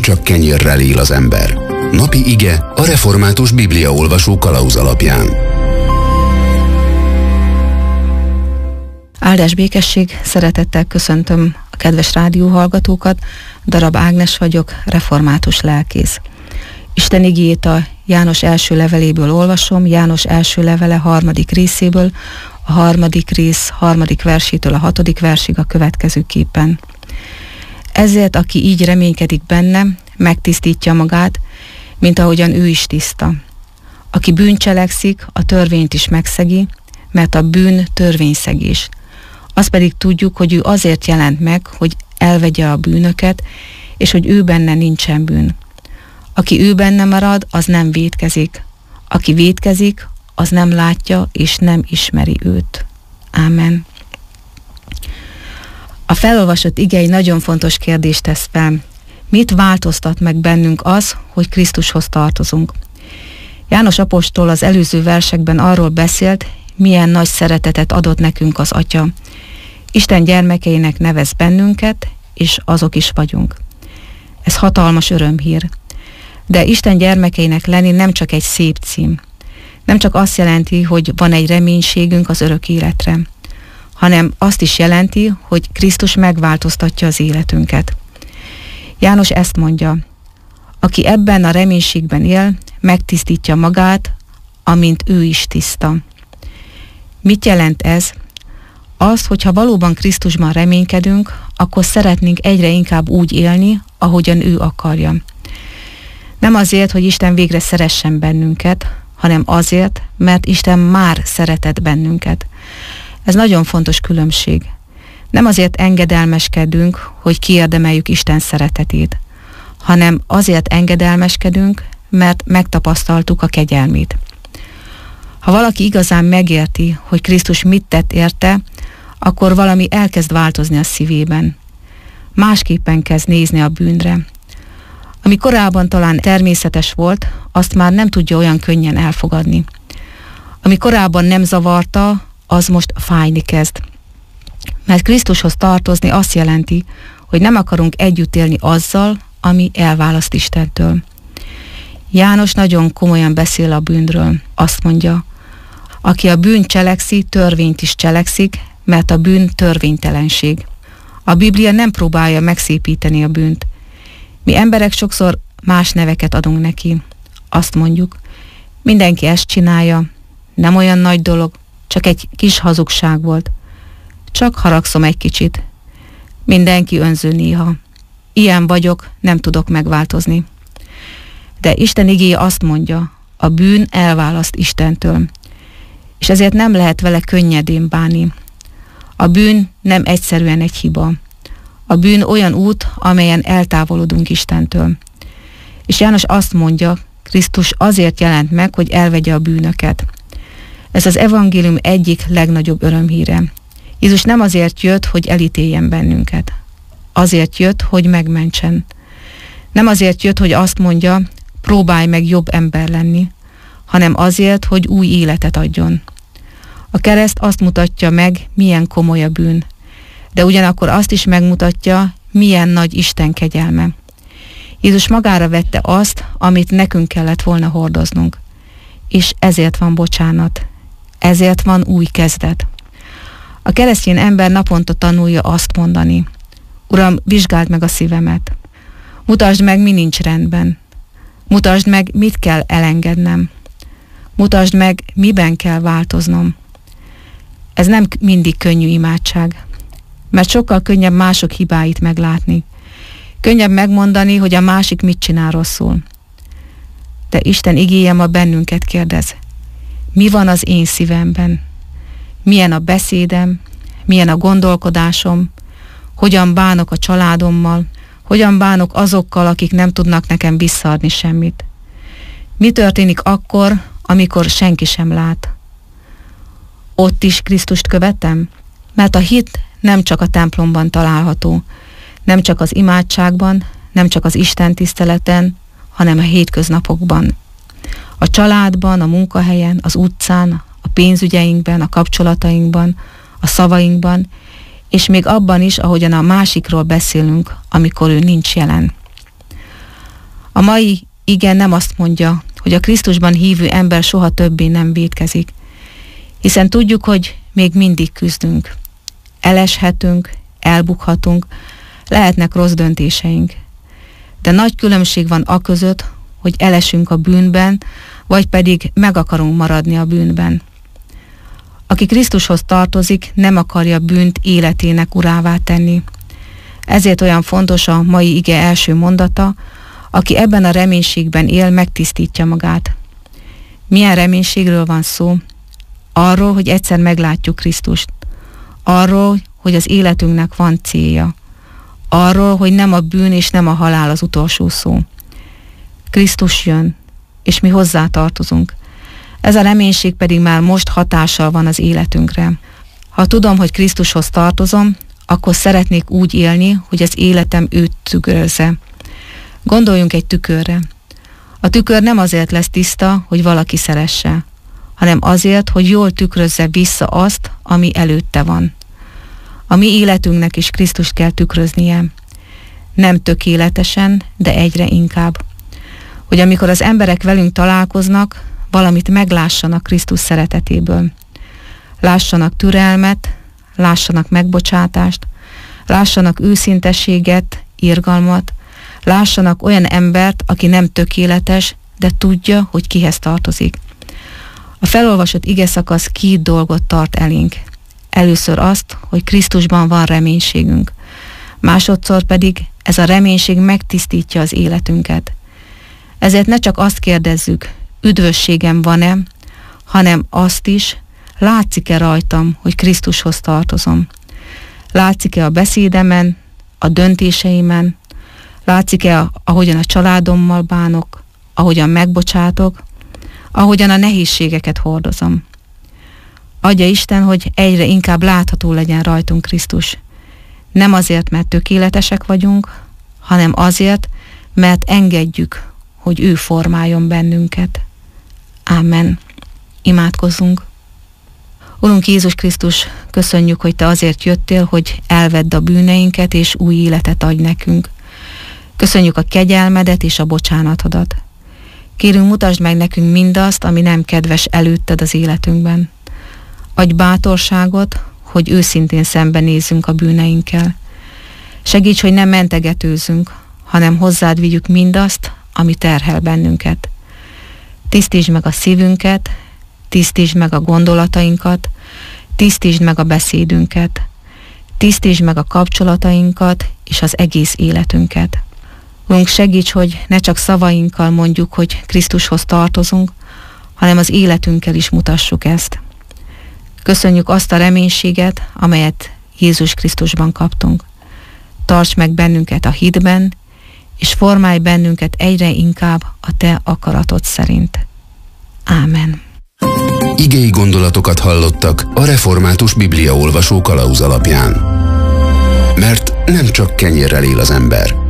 csak kenyérrel él az ember. Napi ige a Református Bibliaolvasó kalauz alapján. Áldás békesség, szeretettel köszöntöm a kedves rádióhallgatókat. Darab Ágnes vagyok, református lelkész. Isten igéjét a János első leveléből olvasom, János első levele 3. részéből, a 3. rész 3. versétől a 6. versig a következőképpen. Ezért, aki így reménykedik benne, megtisztítja magát, mint ahogyan ő is tiszta. Aki bűncselekszik, a törvényt is megszegi, mert a bűn törvényszegés. Azt pedig tudjuk, hogy ő azért jelent meg, hogy elvegye a bűnöket, és hogy ő benne nincsen bűn. Aki ő benne marad, az nem vétkezik. Aki vétkezik, az nem látja és nem ismeri őt. Ámen. A felolvasott igei nagyon fontos kérdést tesz fel. Mit változtat meg bennünk az, hogy Krisztushoz tartozunk? János apostol az előző versekben arról beszélt, milyen nagy szeretetet adott nekünk az Atya. Isten gyermekeinek nevez bennünket, és azok is vagyunk. Ez hatalmas örömhír. De Isten gyermekeinek lenni nem csak egy szép cím. Nem csak azt jelenti, hogy van egy reménységünk az örök életre, hanem azt is jelenti, hogy Krisztus megváltoztatja az életünket. János ezt mondja: aki ebben a reménységben él, megtisztítja magát, amint ő is tiszta. Mit jelent ez? Az, hogyha valóban Krisztusban reménykedünk, akkor szeretnénk egyre inkább úgy élni, ahogyan ő akarja. Nem azért, hogy Isten végre szeressen bennünket, hanem azért, mert Isten már szeretett bennünket. Ez nagyon fontos különbség. Nem azért engedelmeskedünk, hogy kiérdemeljük Isten szeretetét, hanem azért engedelmeskedünk, mert megtapasztaltuk a kegyelmét. Ha valaki igazán megérti, hogy Krisztus mit tett érte, akkor valami elkezd változni a szívében. Másképpen kezd nézni a bűnre. Ami korábban talán természetes volt, azt már nem tudja olyan könnyen elfogadni. Ami korábban nem zavarta, az most fájni kezd. Mert Krisztushoz tartozni azt jelenti, hogy nem akarunk együtt élni azzal, ami elválaszt Istentől. János nagyon komolyan beszél a bűnről. Azt mondja: aki a bűn cselekszi, törvényt is cselekszik, mert a bűn törvénytelenség. A Biblia nem próbálja megszépíteni a bűnt. Mi emberek sokszor más neveket adunk neki. Azt mondjuk: mindenki ezt csinálja, nem olyan nagy dolog, csak egy kis hazugság volt. Csak haragszom egy kicsit. Mindenki önző néha. Ilyen vagyok, nem tudok megváltozni. De Isten igéje azt mondja: a bűn elválaszt Istentől. És ezért nem lehet vele könnyedén bánni. A bűn nem egyszerűen egy hiba. A bűn olyan út, amelyen eltávolodunk Istentől. És János azt mondja, Krisztus azért jelent meg, hogy elvegye a bűnöket. Ez az evangélium egyik legnagyobb örömhíre. Jézus nem azért jött, hogy elítéljen bennünket. Azért jött, hogy megmentsen. Nem azért jött, hogy azt mondja, próbálj meg jobb ember lenni, hanem azért, hogy új életet adjon. A kereszt azt mutatja meg, milyen komoly a bűn, de ugyanakkor azt is megmutatja, milyen nagy Isten kegyelme. Jézus magára vette azt, amit nekünk kellett volna hordoznunk. És ezért van bocsánat. Ezért van új kezdet. A keresztény ember naponta tanulja azt mondani: Uram, vizsgáld meg a szívemet. Mutasd meg, mi nincs rendben. Mutasd meg, mit kell elengednem. Mutasd meg, miben kell változnom. Ez nem mindig könnyű imádság, mert sokkal könnyebb mások hibáit meglátni. Könnyebb megmondani, hogy a másik mit csinál rosszul. De Isten igéje ma bennünket kérdez: mi van az én szívemben? Milyen a beszédem? Milyen a gondolkodásom? Hogyan bánok a családommal? Hogyan bánok azokkal, akik nem tudnak nekem visszaadni semmit? Mi történik akkor, amikor senki sem lát? Ott is Krisztust követem? Mert a hit nem csak a templomban található, nem csak az imádságban, nem csak az Isten tiszteleten, hanem a hétköznapokban. A családban, a munkahelyen, az utcán, a pénzügyeinkben, a kapcsolatainkban, a szavainkban, és még abban is, ahogyan a másikról beszélünk, amikor ő nincs jelen. A mai ige nem azt mondja, hogy a Krisztusban hívő ember soha többé nem vétkezik, hiszen tudjuk, hogy még mindig küzdünk. Eleshetünk, elbukhatunk, lehetnek rossz döntéseink. De nagy különbség van aközött, hogy elesünk a bűnben, vagy pedig meg akarunk maradni a bűnben. Aki Krisztushoz tartozik, nem akarja bűnt életének urává tenni. Ezért olyan fontos a mai ige első mondata, aki ebben a reménységben él, megtisztítja magát. Milyen reménységről van szó? Arról, hogy egyszer meglátjuk Krisztust. Arról, hogy az életünknek van célja. Arról, hogy nem a bűn és nem a halál az utolsó szó. Krisztus jön, és mi hozzá tartozunk. Ez a reménység pedig már most hatással van az életünkre. Ha tudom, hogy Krisztushoz tartozom, akkor szeretnék úgy élni, hogy az életem őt tükrözze. Gondoljunk egy tükörre. A tükör nem azért lesz tiszta, hogy valaki szeresse, hanem azért, hogy jól tükrözze vissza azt, ami előtte van. A mi életünknek is Krisztust kell tükröznie. Nem tökéletesen, de egyre inkább. Hogy amikor az emberek velünk találkoznak, valamit meglássanak Krisztus szeretetéből. Lássanak türelmet, lássanak megbocsátást, lássanak őszintességet, irgalmat, lássanak olyan embert, aki nem tökéletes, de tudja, hogy kihez tartozik. A felolvasott igeszakasz 2 dolgot tart elénk. Először azt, hogy Krisztusban van reménységünk. Másodszor pedig ez a reménység megtisztítja az életünket. Ezért ne csak azt kérdezzük, üdvösségem van-e, hanem azt is, látszik-e rajtam, hogy Krisztushoz tartozom. Látszik-e a beszédemen, a döntéseimen, látszik-e, ahogyan a családommal bánok, ahogyan megbocsátok, ahogyan a nehézségeket hordozom. Adja Isten, hogy egyre inkább látható legyen rajtunk Krisztus. Nem azért, mert tökéletesek vagyunk, hanem azért, mert engedjük, hogy ő formáljon bennünket. Ámen. Imádkozzunk. Urunk Jézus Krisztus, köszönjük, hogy Te azért jöttél, hogy elvedd a bűneinket, és új életet adj nekünk. Köszönjük a kegyelmedet és a bocsánatodat. Kérünk, mutasd meg nekünk mindazt, ami nem kedves előtted az életünkben. Adj bátorságot, hogy őszintén szembenézzünk a bűneinkkel. Segíts, hogy nem mentegetőzünk, hanem hozzád vigyük mindazt, ami terhel bennünket. Tisztítsd meg a szívünket, tisztítsd meg a gondolatainkat, tisztítsd meg a beszédünket, tisztítsd meg a kapcsolatainkat és az egész életünket. Urunk, segíts, hogy ne csak szavainkkal mondjuk, hogy Krisztushoz tartozunk, hanem az életünkkel is mutassuk ezt. Köszönjük azt a reménységet, amelyet Jézus Krisztusban kaptunk. Tarts meg bennünket a hitben, és formálj bennünket egyre inkább a Te akaratod szerint. Ámen. Igei gondolatokat hallottak a Református Bibliaolvasó kalauz alapján. Mert nem csak kenyérrel él az ember,